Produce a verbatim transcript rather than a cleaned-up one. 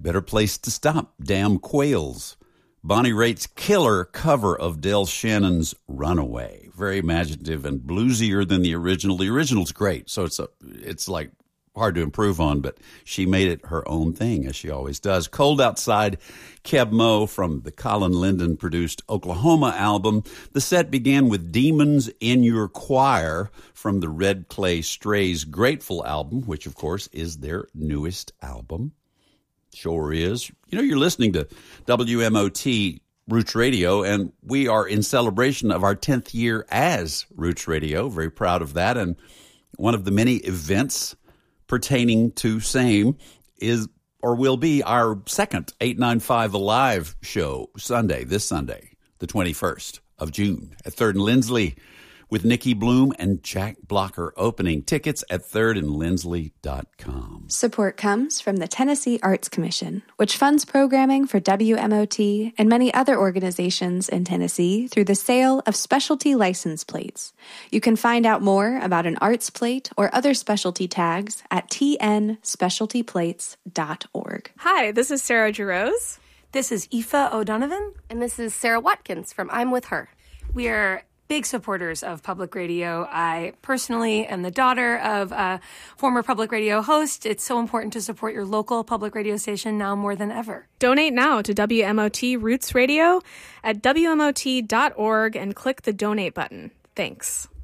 Better Place to Stop, Damn Quails. Bonnie Raitt's killer cover of Del Shannon's Runaway. Very imaginative and bluesier than the original. The original's great, so it's a, it's like hard to improve on, but she made it her own thing, as she always does. Cold Outside, Keb Mo from the Colin Linden-produced Oklahoma album. The set began with Demons in Your Choir from the Red Clay Strays Grateful album, which, of course, is their newest album. Sure is. You know, you're listening to W M O T Roots Radio, and we are in celebration of our tenth year as Roots Radio. Very proud of that. And one of the many events pertaining to same is or will be our second eight ninety-five Alive show Sunday, this Sunday, the twenty-first of June at Third and Lindsley, with Nikki Bloom and Jack Blocker opening. Tickets at third and lindsley dot com. Support comes from the Tennessee Arts Commission, which funds programming for W M O T and many other organizations in Tennessee through the sale of specialty license plates. You can find out more about an arts plate or other specialty tags at t n specialty plates dot org. Hi, this is Sarah Jarose. This is Aoife O'Donovan. And this is Sarah Watkins from I'm With Her. We are big supporters of public radio. I personally am the daughter of a former public radio host. It's so important to support your local public radio station now more than ever. Donate now to W M O T Roots Radio at W M O T dot org and click the donate button. Thanks.